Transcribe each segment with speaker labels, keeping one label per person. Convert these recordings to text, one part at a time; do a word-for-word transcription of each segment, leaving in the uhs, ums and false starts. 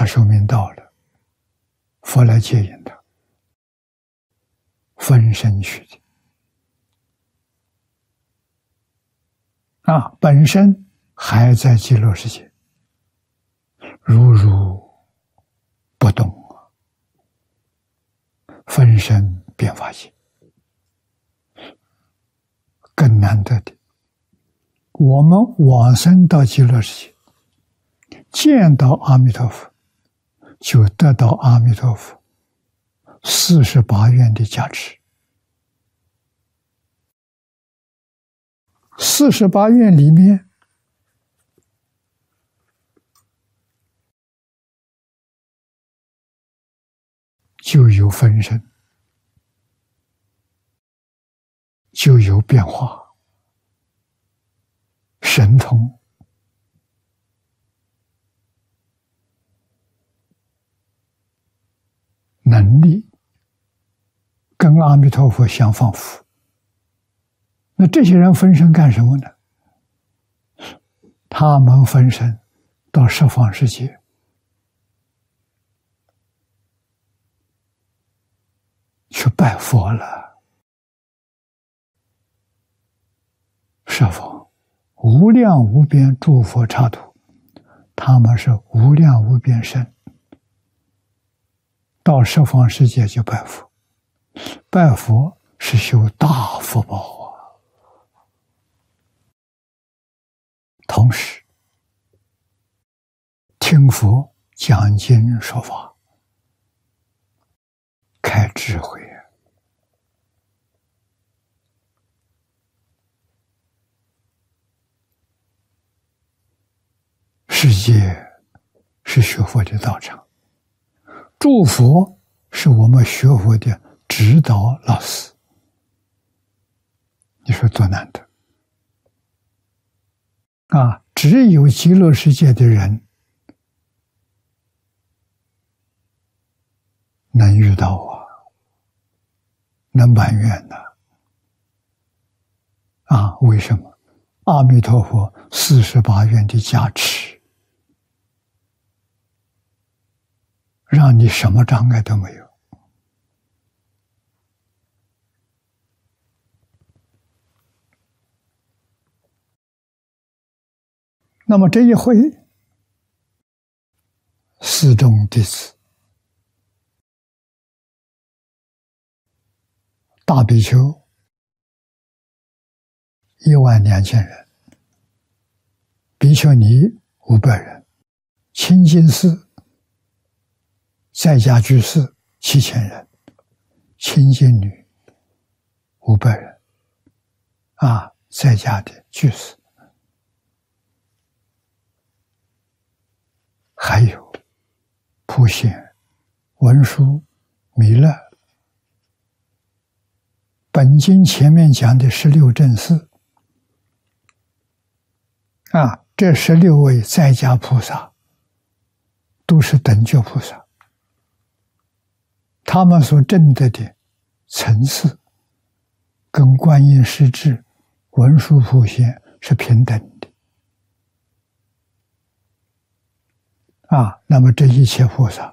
Speaker 1: 寿命到了，佛来接引他，分身去的。啊，本身还在极乐世界，如如不动，分身变法界。更难得的，我们往生到极乐世界，见到阿弥陀佛，就得到阿弥陀佛四十八愿的加持。四十八愿里面，就有分身，就有变化、神通、能力，跟阿弥陀佛相仿佛。那这些人分身干什么呢？他们分身到十方世界，去拜佛了。十方无量无边诸佛刹土，他们是无量无边身，到十方世界就拜佛。拜佛是修大福报啊。同时听佛讲经说法，开智慧。世界是学佛的道场，诸佛是我们学佛的指导老师。你说多难得啊！只有极乐世界的人能遇到啊，能埋怨呢。啊，为什么？阿弥陀佛四十八愿的加持，让你什么障碍都没有。那么这一回，四众弟子、大比丘一万两千人，比丘尼五百人，清净寺在家居士七千人，清净女五百人，啊，在家的居士。还有普贤、文殊、弥勒，本经前面讲的十六正士啊，这十六位在家菩萨都是等觉菩萨，他们所证得的层次跟观音师智、文殊普贤是平等的。啊，那么这一切菩萨，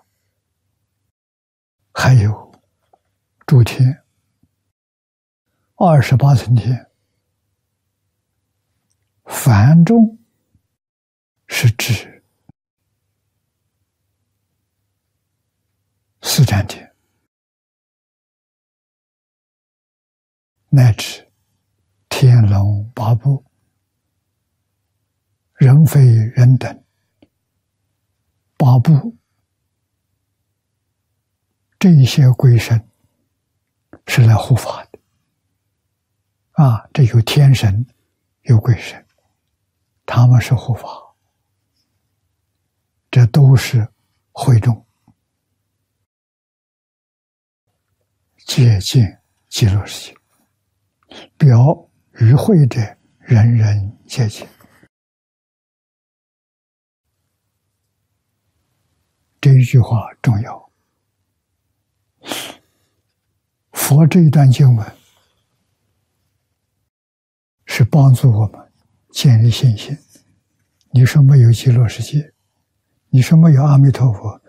Speaker 1: 还有诸天、二十八层天，梵众是指四禅天，乃至天龙八部、人非人等。八部这一些鬼神是来护法的啊，这有天神，有鬼神，他们是护法，这都是会众接近极乐世界，表与会者人人皆近。这一句话重要。佛这一段经文是帮助我们建立信心。你说没有极乐世界，你说没有阿弥陀佛，